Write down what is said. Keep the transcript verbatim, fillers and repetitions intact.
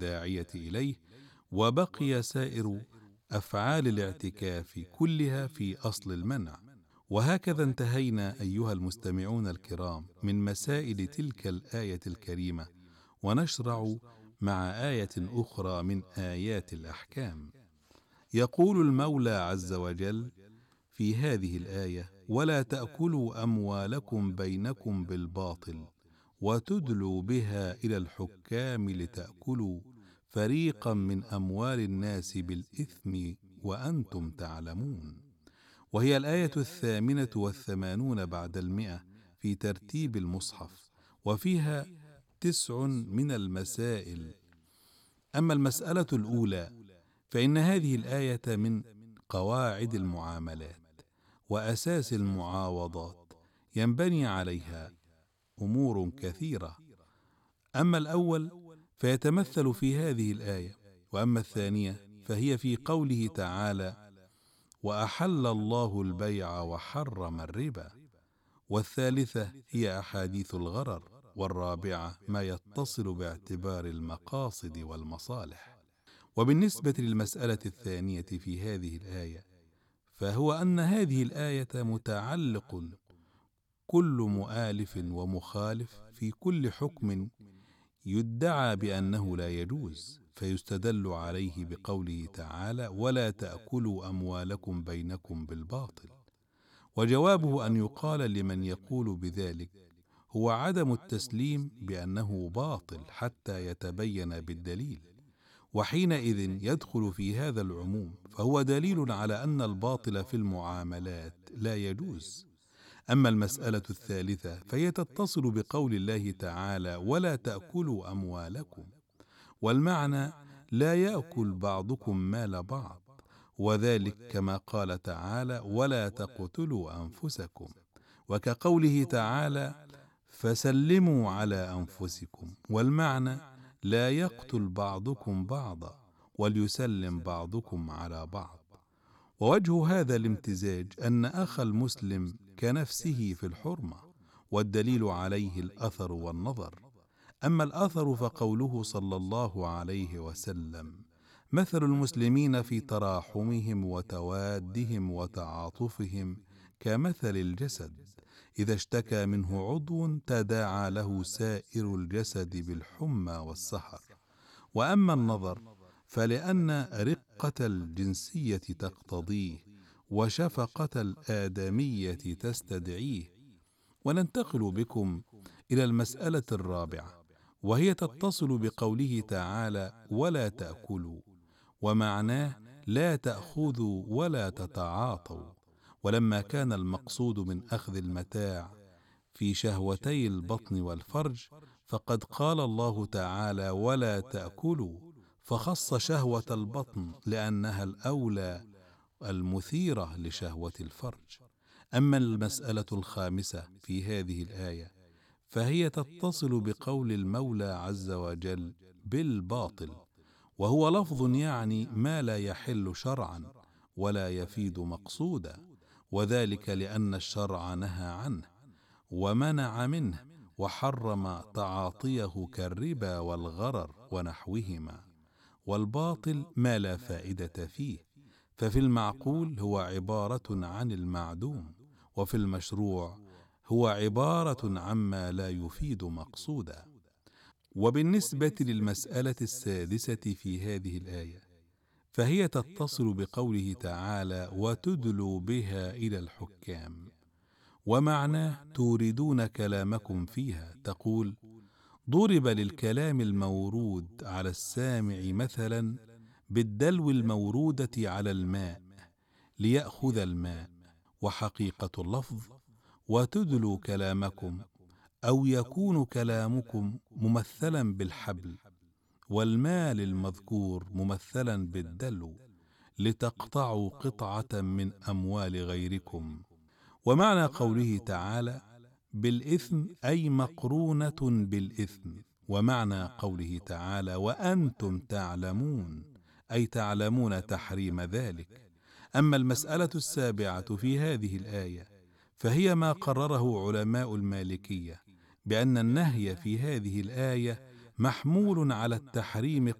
الداعية إليه، وبقي سائر أفعال الاعتكاف كلها في أصل المنع. وهكذا انتهينا أيها المستمعون الكرام من مسائل تلك الآية الكريمة، ونشرع مع آية أخرى من آيات الأحكام. يقول المولى عز وجل في هذه الآية: ولا تأكلوا أموالكم بينكم بالباطل وتدلوا بها إلى الحكام لتأكلوا فريقا من أموال الناس بالإثم وأنتم تعلمون. وهي الآية الثامنة والثمانون بعد المئة في ترتيب المصحف، وفيها تسع من المسائل. أما المسألة الأولى فإن هذه الآية من قواعد المعاملات وأساس المعاوضات، ينبني عليها أمور كثيرة. أما الأول فيتمثل في هذه الآية، وأما الثانية فهي في قوله تعالى: وأحل الله البيع وحرم الربا. والثالثة هي أحاديث الغرر. والرابعة ما يتصل باعتبار المقاصد والمصالح. وبالنسبة للمسألة الثانية في هذه الآية فهو أن هذه الآية متعلق كل مؤالف ومخالف في كل حكم يدعى بأنه لا يجوز، فيستدل عليه بقوله تعالى: ولا تأكلوا أموالكم بينكم بالباطل. وجوابه أن يقال لمن يقول بذلك هو عدم التسليم بأنه باطل حتى يتبين بالدليل، وحينئذ يدخل في هذا العموم، فهو دليل على أن الباطل في المعاملات لا يجوز. أما المسألة الثالثة فهي تتصل بقول الله تعالى: ولا تأكلوا أموالكم، والمعنى لا يأكل بعضكم مال بعض، وذلك كما قال تعالى: ولا تقتلوا أنفسكم، وكقوله تعالى: فسلموا على أنفسكم، والمعنى لا يقتل بعضكم بعضا وليسلم بعضكم على بعض. ووجه هذا الامتزاج أن أخ المسلم كنفسه في الحرمة، والدليل عليه الأثر والنظر. أما الأثر فقوله صلى الله عليه وسلم: مثل المسلمين في تراحمهم وتوادهم وتعاطفهم كمثل الجسد إذا اشتكى منه عضو تداعى له سائر الجسد بالحمى والسهر. وأما النظر فلأن رقة الجنسية تقتضيه وشفقة الآدمية تستدعيه. وننتقل بكم إلى المسألة الرابعة، وهي تتصل بقوله تعالى: ولا تأكلوا، ومعناه لا تأخذوا ولا تتعاطوا. ولما كان المقصود من أخذ المتاع في شهوتي البطن والفرج، فقد قال الله تعالى: ولا تأكلوا، فخص شهوة البطن لأنها الأولى المثيرة لشهوة الفرج. أما المسألة الخامسة في هذه الآية فهي تتصل بقول المولى عز وجل: بالباطل، وهو لفظ يعني ما لا يحل شرعا ولا يفيد مقصودا، وذلك لأن الشرع نهى عنه ومنع منه وحرم تعاطيه كالربا والغرر ونحوهما. والباطل ما لا فائدة فيه، ففي المعقول هو عبارة عن المعدوم، وفي المشروع هو عبارة عما لا يفيد مقصودا. وبالنسبة للمسألة السادسة في هذه الآية فهي تتصل بقوله تعالى: وتدلوا بها إلى الحكام، ومعناه توردون كلامكم فيها. تقول: ضرب للكلام المورود على السامع مثلا بالدلو المورودة على الماء ليأخذ الماء. وحقيقة اللفظ: وتدلوا كلامكم، أو يكون كلامكم ممثلا بالحبل، والمال المذكور ممثلا بالدلو، لتقطعوا قطعة من أموال غيركم. ومعنى قوله تعالى: بالإثم أي مقرونة بالإثم. ومعنى قوله تعالى: وأنتم تعلمون أي تعلمون تحريم ذلك. أما المسألة السابعة في هذه الآية فهي ما قرره علماء المالكية، بأن النهي في هذه الآية محمول على التحريم